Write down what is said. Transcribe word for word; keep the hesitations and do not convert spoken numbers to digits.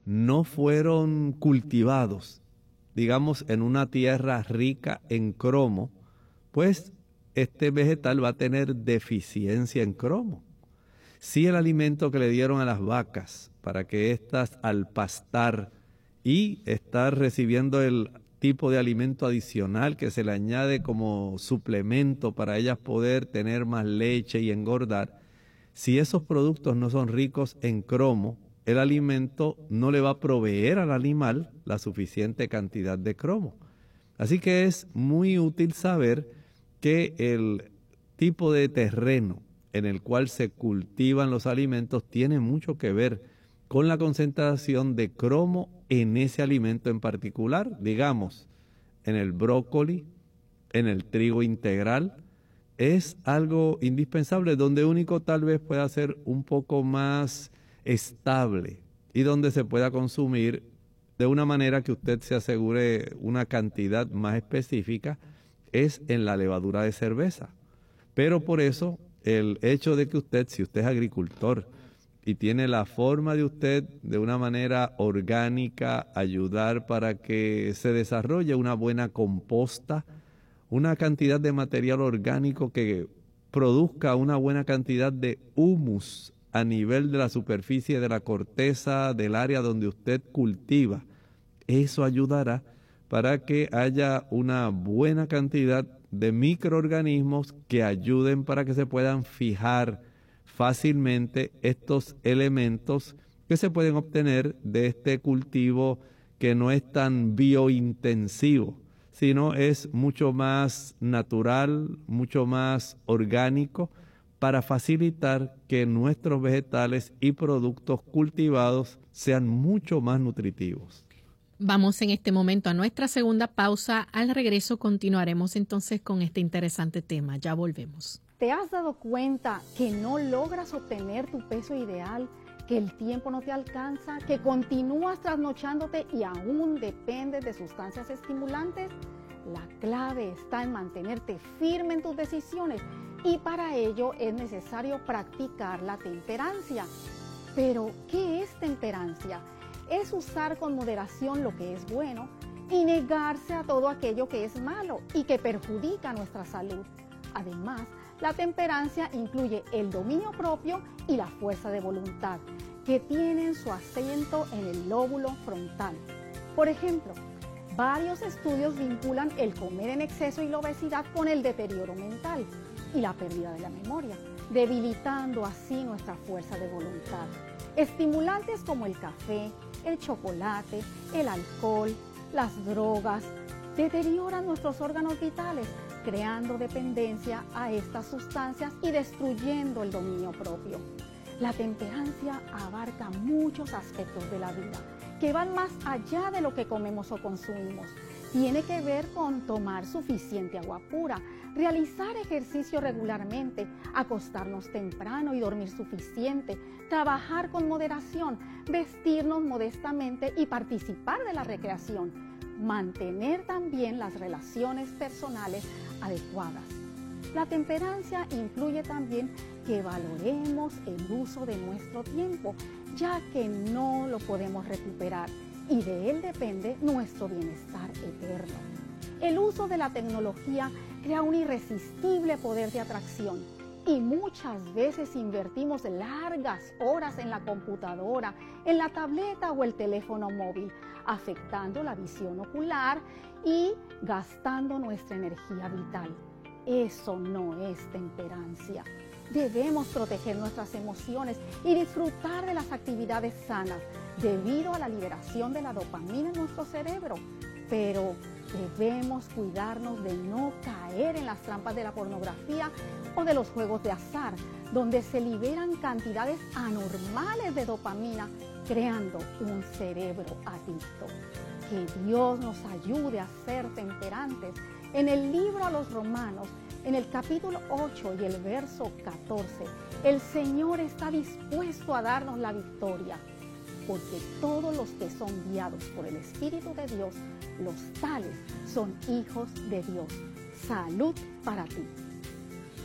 no fueron cultivados, digamos, en una tierra rica en cromo, pues este vegetal va a tener deficiencia en cromo. Si el alimento que le dieron a las vacas para que éstas al pastar y estar recibiendo el tipo de alimento adicional que se le añade como suplemento para ellas poder tener más leche y engordar, si esos productos no son ricos en cromo, el alimento no le va a proveer al animal la suficiente cantidad de cromo. Así que es muy útil saber que el tipo de terreno en el cual se cultivan los alimentos tiene mucho que ver con la concentración de cromo en ese alimento en particular. Digamos, en el brócoli, en el trigo integral, es algo indispensable, donde único tal vez pueda ser un poco más estable y donde se pueda consumir de una manera que usted se asegure una cantidad más específica, es en la levadura de cerveza. Pero por eso, el hecho de que usted, si usted es agricultor y tiene la forma de usted de una manera orgánica ayudar para que se desarrolle una buena composta, una cantidad de material orgánico que produzca una buena cantidad de humus a nivel de la superficie de la corteza del área donde usted cultiva, eso ayudará para que haya una buena cantidad de microorganismos que ayuden para que se puedan fijar fácilmente estos elementos que se pueden obtener de este cultivo que no es tan biointensivo, sino es mucho más natural, mucho más orgánico, para facilitar que nuestros vegetales y productos cultivados sean mucho más nutritivos. Vamos en este momento a nuestra segunda pausa. Al regreso continuaremos entonces con este interesante tema. Ya volvemos. ¿Te has dado cuenta que no logras obtener tu peso ideal, que el tiempo no te alcanza, que continúas trasnochándote y aún dependes de sustancias estimulantes? La clave está en mantenerte firme en tus decisiones y para ello es necesario practicar la temperancia. Pero, ¿qué es temperancia? Es usar con moderación lo que es bueno y negarse a todo aquello que es malo y que perjudica nuestra salud. Además, la temperancia incluye el dominio propio y la fuerza de voluntad, que tienen su asiento en el lóbulo frontal. Por ejemplo, varios estudios vinculan el comer en exceso y la obesidad con el deterioro mental y la pérdida de la memoria, debilitando así nuestra fuerza de voluntad. Estimulantes como el café, el chocolate, el alcohol, las drogas, deterioran nuestros órganos vitales, creando dependencia a estas sustancias y destruyendo el dominio propio. La temperancia abarca muchos aspectos de la vida, que van más allá de lo que comemos o consumimos. Tiene que ver con tomar suficiente agua pura, realizar ejercicio regularmente, acostarnos temprano y dormir suficiente, trabajar con moderación, vestirnos modestamente y participar de la recreación, mantener también las relaciones personales adecuadas. La temperancia incluye también que valoremos el uso de nuestro tiempo, ya que no lo podemos recuperar y de él depende nuestro bienestar eterno. El uso de la tecnología crea un irresistible poder de atracción y muchas veces invertimos largas horas en la computadora, en la tableta o el teléfono móvil, afectando la visión ocular y gastando nuestra energía vital. Eso no es temperancia. Debemos proteger nuestras emociones y disfrutar de las actividades sanas debido a la liberación de la dopamina en nuestro cerebro. Pero debemos cuidarnos de no caer en las trampas de la pornografía o de los juegos de azar, donde se liberan cantidades anormales de dopamina, creando un cerebro adicto. Que Dios nos ayude a ser temperantes. En el libro a los Romanos, en el capítulo ocho y el verso catorce, el Señor está dispuesto a darnos la victoria, porque todos los que son guiados por el Espíritu de Dios, los tales son hijos de Dios. Salud para ti.